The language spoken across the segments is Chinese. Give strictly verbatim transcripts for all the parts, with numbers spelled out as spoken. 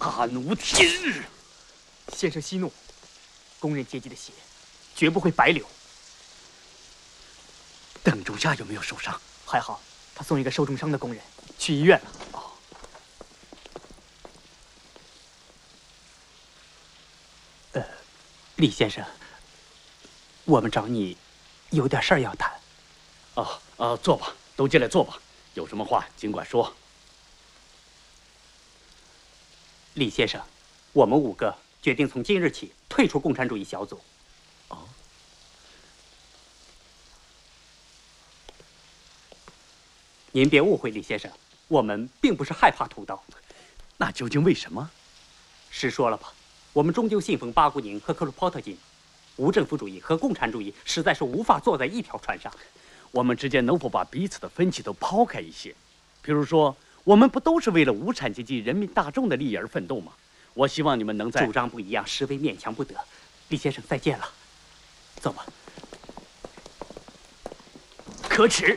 大奴天日！ 先生息怒，工人阶级的血绝不会白流。 邓仲夏有没有受伤？ 还好，他送一个受重伤的工人去医院了。哦。呃，李先生，我们找你有点事儿要谈。 啊啊，坐吧，都进来坐吧，有什么话尽管说。 李先生，我们五个决定从今日起退出共产主义小组。 哦。 您别误会，李先生，我们并不是害怕屠刀。 那究竟为什么？ 实说了吧，我们终究信奉巴古宁和克鲁波特金，无政府主义和共产主义实在是无法坐在一条船上。 我们之间能否把彼此的分歧都抛开一些？比如说，我们不都是为了无产阶级人民大众的利益而奋斗吗？我希望你们能在主张不一样，实为勉强不得。李先生，再见了，走吧。可耻！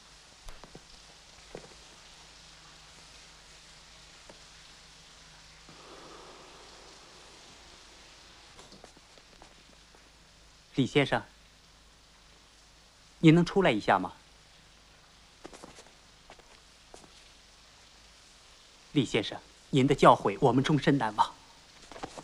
李先生，您能出来一下吗？李先生，您的教诲我们终身难忘。